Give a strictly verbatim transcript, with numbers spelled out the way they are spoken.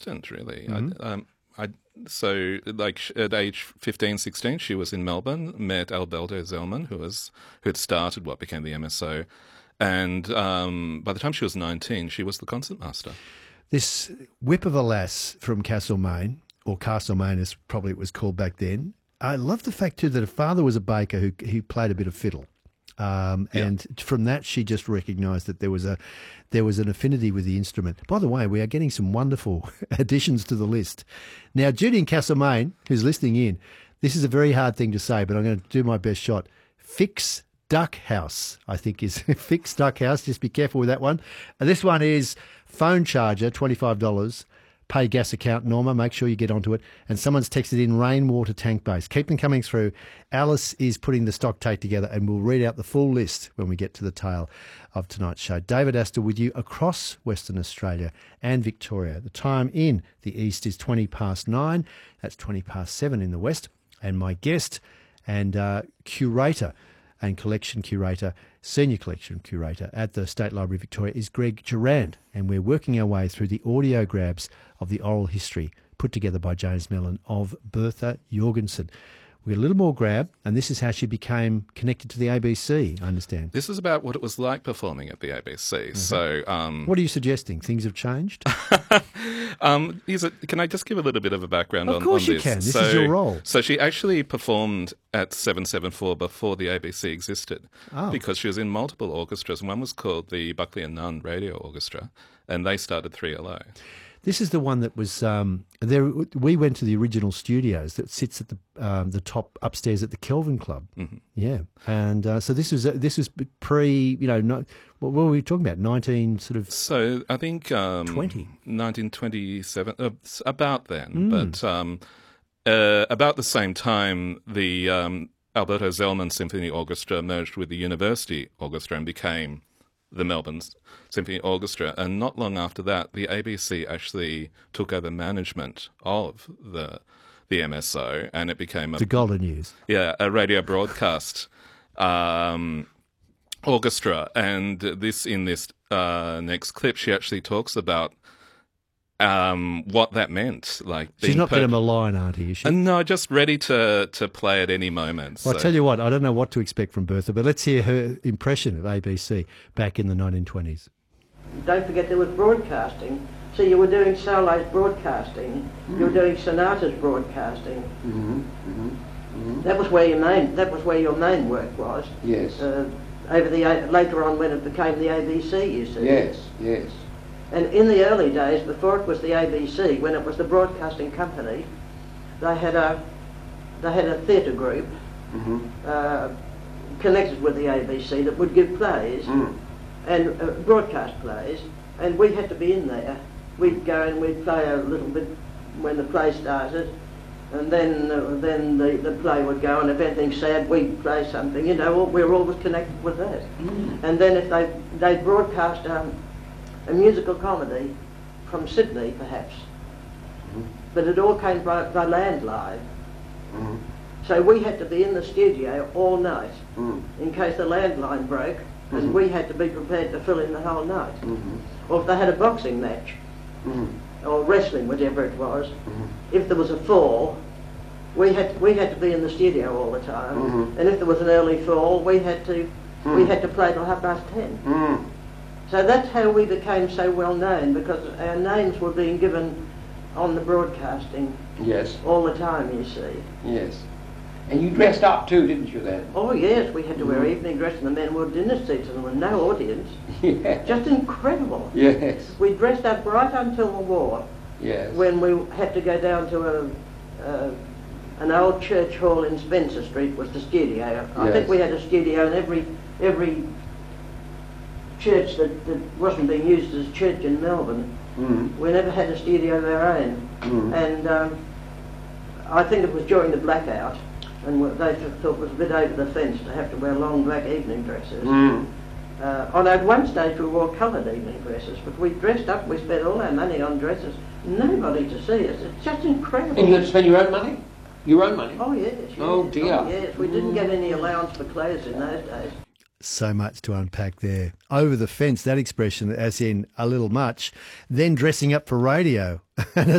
instant, really. Mm-hmm. I, um, I, so, like, at age fifteen, sixteen, she was in Melbourne, met Alberto Zellman, who was who had started what became the M S O. And um, by the time she was nineteen, she was the concertmaster. This whip of a lass from Castlemaine, or Castlemaine as probably it was called back then. I love the fact, too, that her father was a baker who, who played a bit of fiddle. Um, Yeah. And from that, she just recognised that there was a there was an affinity with the instrument. By the way, we are getting some wonderful additions to the list. Now, Judy in Castlemaine, who's listening in, this is a very hard thing to say, but I'm going to do my best shot. Fix Duck House, I think is Fix Duck House. Just be careful with that one. And this one is phone charger, twenty-five dollars. Pay gas account, Norma. Make sure you get onto it. And someone's texted in rainwater tank base. Keep them coming through. Alice is putting the stock take together, and we'll read out the full list when we get to the tail of tonight's show. David Astor with you across Western Australia and Victoria. The time in the east is twenty past nine. That's twenty past seven in the west. And my guest and uh, curator and collection curator, senior collection curator at the State Library Victoria is Greg Durand, and we're working our way through the audio grabs of the oral history put together by James Mellon of Bertha Jorgensen. We got a little more grab, and this is how she became connected to the A B C, I understand. This is about what it was like performing at the A B C. Mm-hmm. So, um, what are you suggesting? Things have changed? um, is it, can I just give a little bit of a background of on, on this? Of course you can. This so, is your role. So she actually performed at seven seven four before the A B C existed, oh. because she was in multiple orchestras. One was called the Buckley and Nunn Radio Orchestra, and they started three L O. This is the one that was um, there. We went to the original studios that sits at the um, the top upstairs at the Kelvin Club. Mm-hmm. Yeah, and uh, so this was this was pre. You know, not, what were we talking about? Nineteen sort of. So I think um, twenty. Nineteen twenty-seven, uh, about then, Mm. but um, uh, about the same time, the um, Alberto Zellman Symphony Orchestra merged with the University Orchestra and became the Melbourne Symphony Orchestra, and not long after that, the A B C actually took over management of the the M S O, and it became a, the Golden Years. Yeah, a radio broadcast um, orchestra. And this in this uh, next clip, she actually talks about um, what that meant. Like she's being not per- going to malign, auntie, is she? Uh, no, just ready to to play at any moment. Well, so. I tell you what, I don't know what to expect from Bertha, but let's hear her impression of A B C back in the nineteen twenties. Don't forget there was broadcasting. So you were doing solos broadcasting, mm. you were doing sonatas broadcasting. Mm-hmm. Mm-hmm. Mm-hmm. That was where your main that was where your main work was. Yes. Uh, over the later on when it became the A B C, you see. Yes. Yes. And in the early days, before it was the A B C, when it was the broadcasting company, they had a they had a theatre group mm-hmm. uh, connected with the A B C that would give plays mm. and uh, broadcast plays, and we had to be in there. We'd go and we'd play a little bit when the play started, and then uh, then the, the play would go, and if anything sad, we'd play something. You know, we were always connected with that. Mm. And then if they they broadcast um, a musical comedy from Sydney, perhaps, mm-hmm. but it all came by, by landline. Mm-hmm. So we had to be in the studio all night mm. in case the landline broke, and mm-hmm. we had to be prepared to fill in the whole night. Mm-hmm. Or if they had a boxing match, mm. or wrestling, whatever it was, mm-hmm. if there was a fall, we had we had to be in the studio all the time. Mm-hmm. And if there was an early fall, we had to mm. we had to play till half past ten. Mm. So that's how we became so well known, because our names were being given on the broadcasting Yes. all the time, you see. Yes. And you dressed up too, didn't you, then? Oh yes, we had to wear Mm. evening dress, and the men wore dinner suits, and there was no audience. Yeah. Just incredible. Yes. We dressed up right until the war, Yes. when we had to go down to a, uh, an old church hall in Spencer Street was the studio. I Yes. think we had a studio in every every church that, that wasn't being used as a church in Melbourne. Mm. We never had a studio of our own. Mm. And um, I think it was during the blackout, and they thought it was a bit over the fence to have to wear long black evening dresses. Mm. Uh, on at one stage we wore coloured evening dresses, but we dressed up, we spent all our money on dresses, nobody to see us. It's just incredible. And you had to spend your own money? Your own money? Oh yes, yes. Oh, dear. Oh, yes, we didn't get any allowance for clothes in those days. So much to unpack there. Over the fence, that expression, as in a little much, then dressing up for radio.